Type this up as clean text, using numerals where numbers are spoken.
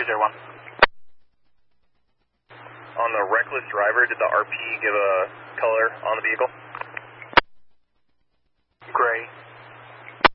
201. On the reckless driver, did the RP give a color on the vehicle?